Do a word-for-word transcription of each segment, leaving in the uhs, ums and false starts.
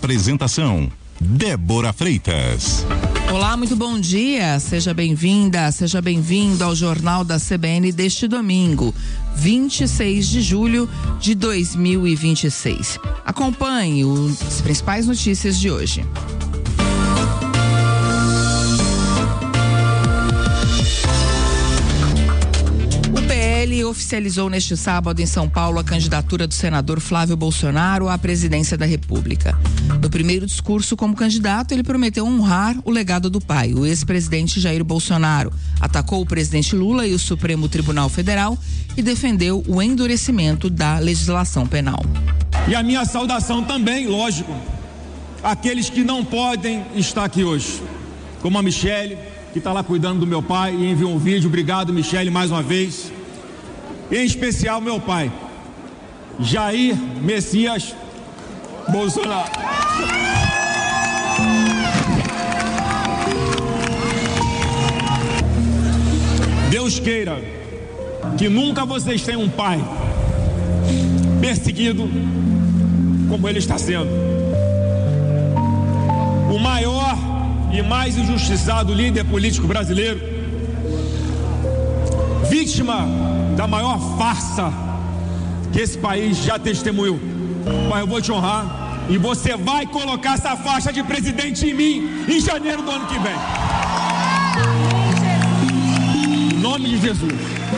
Apresentação: Débora Freitas. Olá, muito bom dia. Seja bem-vinda, seja bem-vindo ao Jornal da C B N deste domingo, vinte e seis de julho de dois mil e vinte e seis. Acompanhe as principais notícias de hoje. Ele oficializou neste sábado em São Paulo a candidatura do senador Flávio Bolsonaro à presidência da República. No primeiro discurso como candidato, ele prometeu honrar o legado do pai, o ex-presidente Jair Bolsonaro. Atacou o presidente Lula e o Supremo Tribunal Federal e defendeu o endurecimento da legislação penal. E a minha saudação também, lógico, àqueles que não podem estar aqui hoje, como a Michele, que está lá cuidando do meu pai e enviou um vídeo. Obrigado, Michele, mais uma vez. Em especial meu pai, Jair Messias Bolsonaro. Deus queira que nunca vocês tenham um pai perseguido como ele está sendo. O maior e mais injustiçado líder político brasileiro, vítima da maior farsa que esse país já testemunhou. Pai, eu vou te honrar e você vai colocar essa faixa de presidente em mim em janeiro do ano que vem. Em nome de Jesus.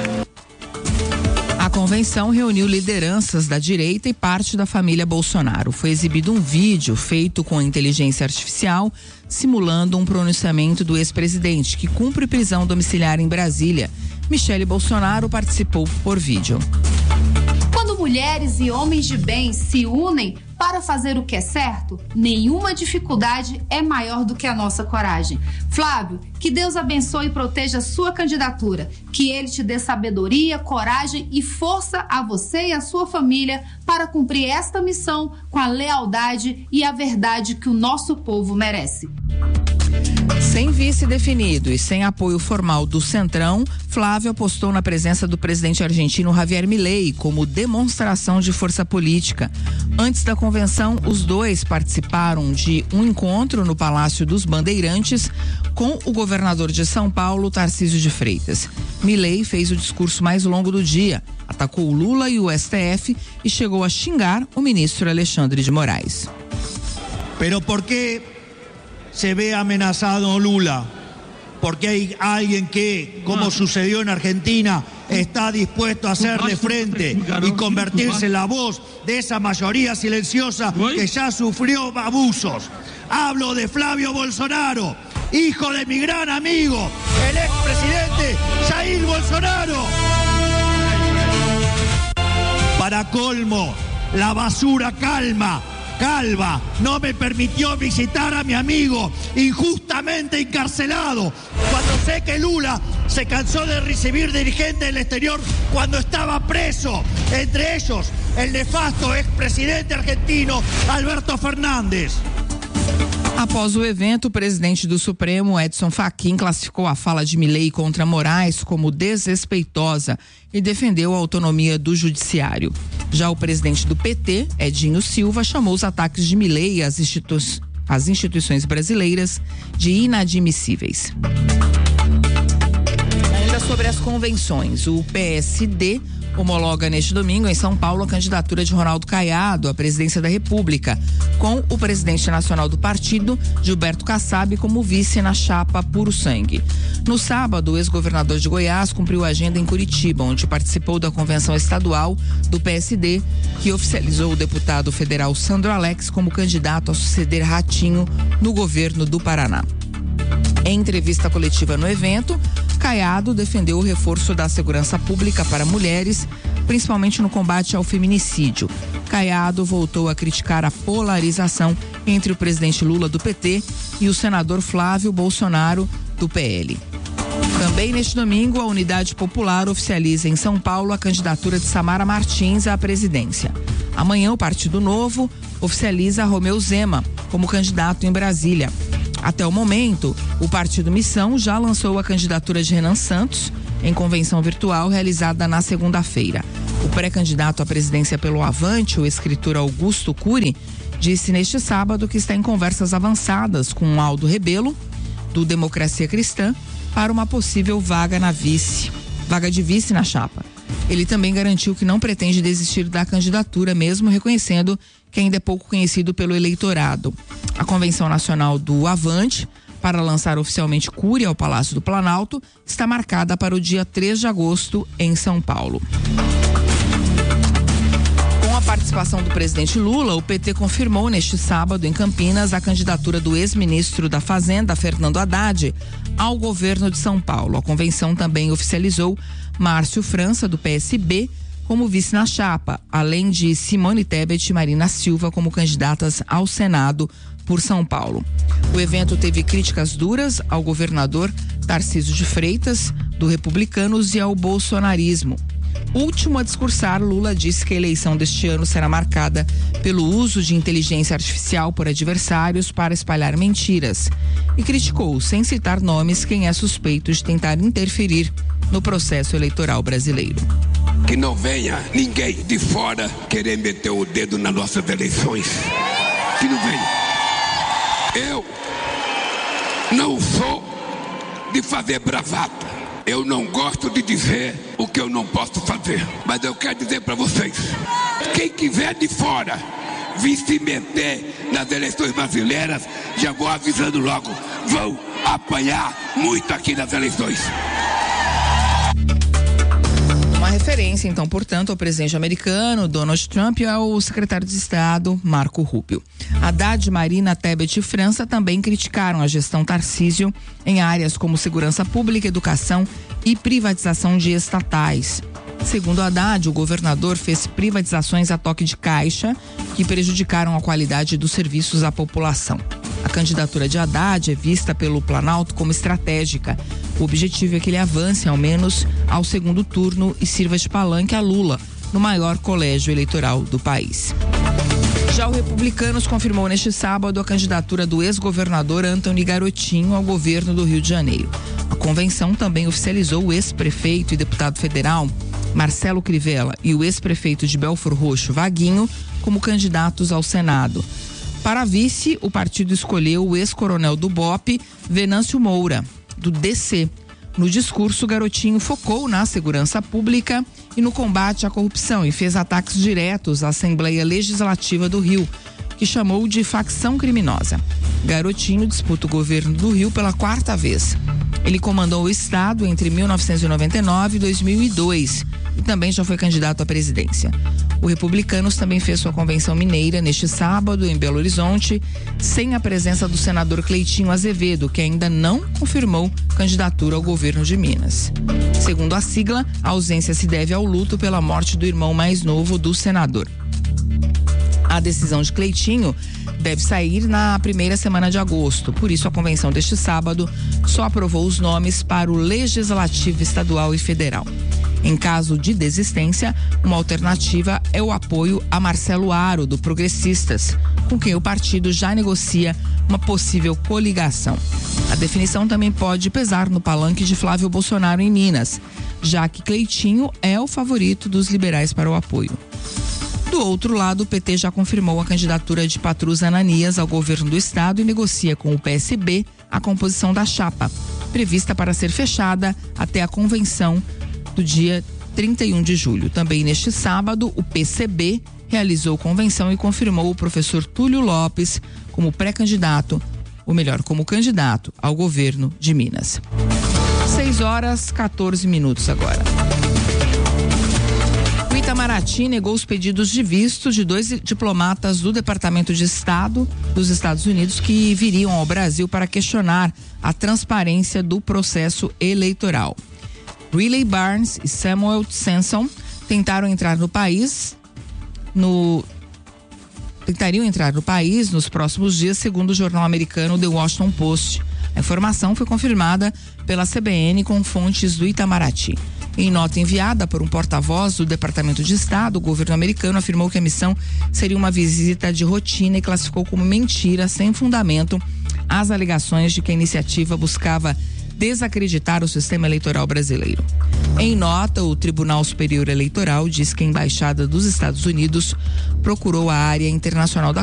A convenção reuniu lideranças da direita e parte da família Bolsonaro. Foi exibido um vídeo feito com inteligência artificial simulando um pronunciamento do ex-presidente, que cumpre prisão domiciliar em Brasília. Michele Bolsonaro participou por vídeo. Quando mulheres e homens de bem se unem para fazer o que é certo, nenhuma dificuldade é maior do que a nossa coragem. Flávio, que Deus abençoe e proteja a sua candidatura, que Ele te dê sabedoria, coragem e força a você e a sua família para cumprir esta missão com a lealdade e a verdade que o nosso povo merece. Sem vice definido e sem apoio formal do Centrão, Flávio apostou na presença do presidente argentino Javier Milei como demonstração de força política. Antes da convenção, os dois participaram de um encontro no Palácio dos Bandeirantes com o governador de São Paulo, Tarcísio de Freitas. Milei fez o discurso mais longo do dia, atacou Lula e o S T F e chegou a xingar o ministro Alexandre de Moraes. Pero por qué se ve amenazado Lula? Porque hay alguien que, como sucedió en Argentina, está dispuesto a hacerle frente y convertirse en la voz de esa mayoría silenciosa que ya sufrió abusos. Hablo de Flavio Bolsonaro, hijo de mi gran amigo, el expresidente Jair Bolsonaro. Para colmo, la basura calma. Calva no me permitió visitar a mi amigo injustamente encarcelado cuando sé que Lula se cansó de recibir dirigentes del exterior cuando estaba preso, entre ellos el nefasto expresidente argentino Alberto Fernández. Após o evento, o presidente do Supremo, Edson Fachin, classificou a fala de Milei contra Moraes como desrespeitosa e defendeu a autonomia do judiciário. Já o presidente do P T, Edinho Silva, chamou os ataques de Milei às, institu- às instituições brasileiras de inadmissíveis. Ainda sobre as convenções, o P S D homologa neste domingo em São Paulo a candidatura de Ronaldo Caiado à presidência da República, com o presidente nacional do partido, Gilberto Kassab, como vice na chapa Puro Sangue. No sábado, o ex-governador de Goiás cumpriu a agenda em Curitiba, onde participou da convenção estadual do P S D, que oficializou o deputado federal Sandro Alex como candidato a suceder Ratinho no governo do Paraná. Em entrevista coletiva no evento, Caiado defendeu o reforço da segurança pública para mulheres, principalmente no combate ao feminicídio. Caiado voltou a criticar a polarização entre o presidente Lula do P T e o senador Flávio Bolsonaro do P L. Também neste domingo, a Unidade Popular oficializa em São Paulo a candidatura de Samara Martins à presidência. Amanhã, o Partido Novo oficializa Romeu Zema como candidato em Brasília. Até o momento, o Partido Missão já lançou a candidatura de Renan Santos em convenção virtual realizada na segunda-feira. O pré-candidato à presidência pelo Avante, o escritor Augusto Cury, disse neste sábado que está em conversas avançadas com Aldo Rebelo, do Democracia Cristã, para uma possível vaga na vice, vaga de vice na chapa. Ele também garantiu que não pretende desistir da candidatura, mesmo reconhecendo que ainda é pouco conhecido pelo eleitorado. A Convenção Nacional do Avante, para lançar oficialmente Cury ao Palácio do Planalto, está marcada para o dia três de agosto em São Paulo. Com a participação do presidente Lula, o P T confirmou neste sábado em Campinas a candidatura do ex-ministro da Fazenda, Fernando Haddad, ao governo de São Paulo. A convenção também oficializou Márcio França, do P S B, como vice na chapa, além de Simone Tebet e Marina Silva como candidatas ao Senado por São Paulo. O evento teve críticas duras ao governador Tarcísio de Freitas, do Republicanos, e ao bolsonarismo. Último a discursar, Lula disse que a eleição deste ano será marcada pelo uso de inteligência artificial por adversários para espalhar mentiras e criticou, sem citar nomes, quem é suspeito de tentar interferir no processo eleitoral brasileiro. Que não venha ninguém de fora querer meter o dedo nas nossas eleições. Que não venha. Eu não sou de fazer bravata. Eu não gosto de dizer o que eu não posso fazer. Mas eu quero dizer para vocês, quem quiser de fora vir se meter nas eleições brasileiras, já vou avisando logo, vão apanhar muito aqui nas eleições. Uma referência, então, portanto, ao presidente americano Donald Trump e ao secretário de Estado Marco Rubio. Haddad, Marina, Tebet e França também criticaram a gestão Tarcísio em áreas como segurança pública, educação e privatização de estatais. Segundo Haddad, o governador fez privatizações a toque de caixa que prejudicaram a qualidade dos serviços à população. A candidatura de Haddad é vista pelo Planalto como estratégica. O objetivo é que ele avance ao menos ao segundo turno e sirva de palanque a Lula no maior colégio eleitoral do país. Já o Republicanos confirmou neste sábado a candidatura do ex-governador Antony Garotinho ao governo do Rio de Janeiro. A convenção também oficializou o ex-prefeito e deputado federal Marcelo Crivella e o ex-prefeito de Belford Roxo, Vaguinho, como candidatos ao Senado. Para a vice, o partido escolheu o ex-coronel do B O P, Venâncio Moura, do D C. No discurso, Garotinho focou na segurança pública e no combate à corrupção e fez ataques diretos à Assembleia Legislativa do Rio, que chamou de facção criminosa. Garotinho disputa o governo do Rio pela quarta vez. Ele comandou o estado entre mil novecentos e noventa e nove e dois mil e dois e também já foi candidato à presidência. O Republicanos também fez sua convenção mineira neste sábado em Belo Horizonte, sem a presença do senador Cleitinho Azevedo, que ainda não confirmou candidatura ao governo de Minas. Segundo a sigla, a ausência se deve ao luto pela morte do irmão mais novo do senador. A decisão de Cleitinho deve sair na primeira semana de agosto. Por isso, a convenção deste sábado só aprovou os nomes para o Legislativo Estadual e Federal. Em caso de desistência, uma alternativa é o apoio a Marcelo Aro, do Progressistas, com quem o partido já negocia uma possível coligação. A definição também pode pesar no palanque de Flávio Bolsonaro em Minas, já que Cleitinho é o favorito dos liberais para o apoio. Do outro lado, o P T já confirmou a candidatura de Patrus Ananias ao governo do estado e negocia com o P S B a composição da chapa, prevista para ser fechada até a convenção do dia trinta e um de julho. Também neste sábado, o P C B realizou convenção e confirmou o professor Túlio Lopes como pré-candidato, ou melhor, como candidato ao governo de Minas. seis horas, quatorze minutos agora. O Itamaraty negou os pedidos de visto de dois diplomatas do Departamento de Estado dos Estados Unidos que viriam ao Brasil para questionar a transparência do processo eleitoral. Riley Barnes e Samuel Sanson tentaram entrar no país no tentariam entrar no país nos próximos dias, segundo o jornal americano The Washington Post. A informação foi confirmada pela C B N com fontes do Itamaraty. Em nota enviada por um porta-voz do Departamento de Estado, o governo americano afirmou que a missão seria uma visita de rotina e classificou como mentira sem fundamento as alegações de que a iniciativa buscava desacreditar o sistema eleitoral brasileiro. Em nota, o Tribunal Superior Eleitoral diz que a Embaixada dos Estados Unidos procurou a área internacional da